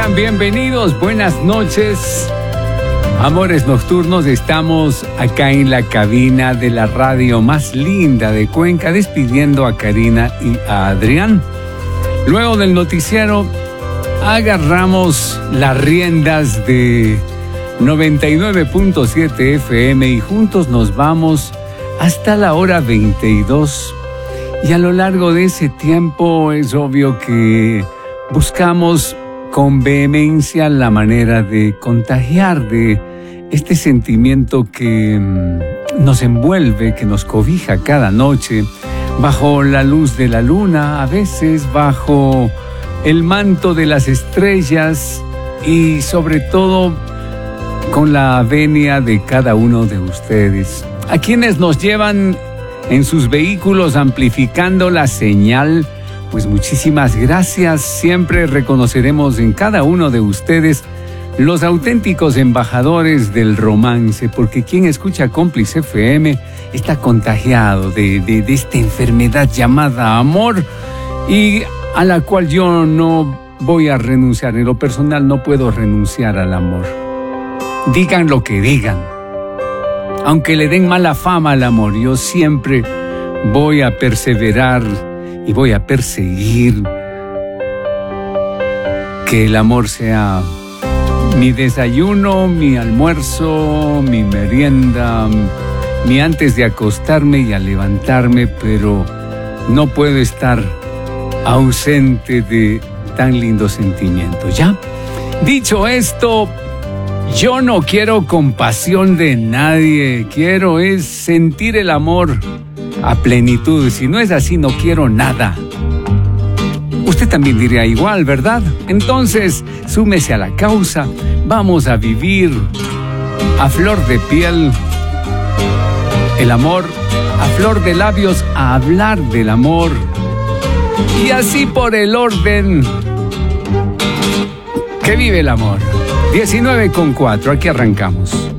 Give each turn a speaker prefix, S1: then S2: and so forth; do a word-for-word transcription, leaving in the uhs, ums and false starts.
S1: Sean bienvenidos, buenas noches. Amores nocturnos, estamos acá en la cabina de la radio más linda de Cuenca, despidiendo a Karina y a Adrián. Luego del noticiero, agarramos las riendas de noventa y nueve punto siete F M y juntos nos vamos hasta la hora veintidós. Y a lo largo de ese tiempo es obvio que buscamos con vehemencia la manera de contagiar de este sentimiento que nos envuelve, que nos cobija cada noche, bajo la luz de la luna, a veces bajo el manto de las estrellas y sobre todo con la venia de cada uno de ustedes, a quienes nos llevan en sus vehículos amplificando la señal. Pues muchísimas gracias, siempre reconoceremos en cada uno de ustedes los auténticos embajadores del romance, porque quien escucha Cómplice F M está contagiado de, de, de esta enfermedad llamada amor y a la cual yo no voy a renunciar. En lo personal no puedo renunciar al amor. Digan lo que digan, aunque le den mala fama al amor, yo siempre voy a perseverar y voy a perseguir que el amor sea mi desayuno, mi almuerzo, mi merienda, mi antes de acostarme y al levantarme, pero no puedo estar ausente de tan lindo sentimiento. ¿Ya? Dicho esto, yo no quiero compasión de nadie, quiero es sentir el amor a plenitud. Si no es así, no quiero nada. Usted también diría igual, ¿verdad? Entonces, súmese a la causa. Vamos a vivir a flor de piel el amor, a flor de labios a hablar del amor. Y así por el orden que vive el amor. diecinueve con cuatro, aquí arrancamos.